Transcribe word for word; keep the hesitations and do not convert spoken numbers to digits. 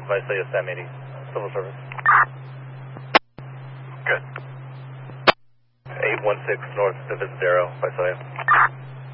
Visalia Sam eighty, civil service. Good. eight one six North Visit Zero, Visalia.